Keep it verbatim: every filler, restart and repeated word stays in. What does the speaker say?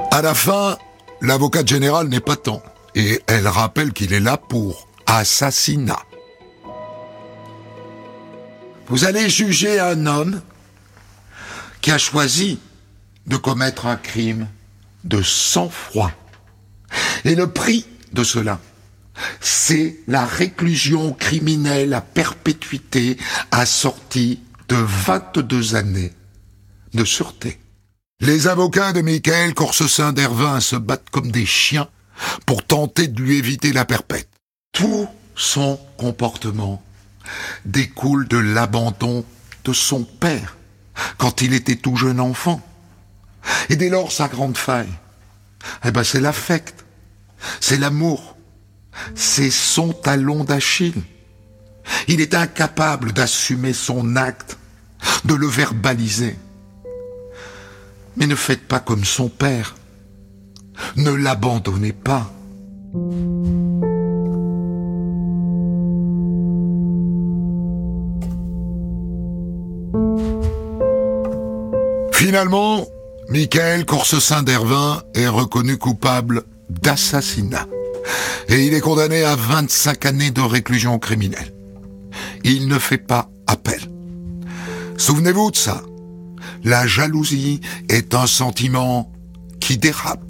À la fin, l'avocate générale n'est pas tant, et elle rappelle qu'il est là pour assassinat. Vous allez juger un homme qui a choisi de commettre un crime de sang-froid. Et le prix de cela, c'est la réclusion criminelle à perpétuité assortie de vingt-deux années de sûreté. Les avocats de Michael Corsecin-Dervin se battent comme des chiens pour tenter de lui éviter la perpète. Tout son comportement découle de l'abandon de son père quand il était tout jeune enfant. Et dès lors, sa grande faille, eh ben, c'est l'affect, c'est l'amour, c'est son talon d'Achille. Il est incapable d'assumer son acte, de le verbaliser. Mais ne faites pas comme son père. Ne l'abandonnez pas. Finalement, Michael Corsecin-Dervin est reconnu coupable d'assassinat. Et il est condamné à vingt-cinq années de réclusion criminelle. Il ne fait pas appel. Souvenez-vous de ça. La jalousie est un sentiment qui dérape.